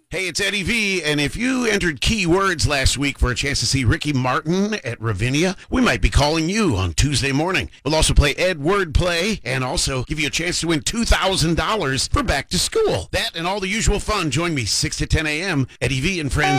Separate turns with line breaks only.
Hey, it's Eddie V, and if you entered keywords last week for a chance to see Ricky Martin at Ravinia, we might be calling you on Tuesday morning. We'll also play Ed Wordplay and also give you a chance to win $2,000 for back to school. That and all the usual fun. Join me 6 to 10 a.m. Eddie V and Friends.